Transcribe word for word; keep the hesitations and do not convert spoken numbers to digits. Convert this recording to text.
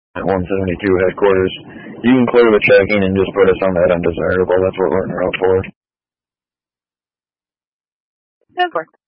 at one seventy-two headquarters. You can clear the checking and just put us on that undesirable. That's what we're in route for. Of course.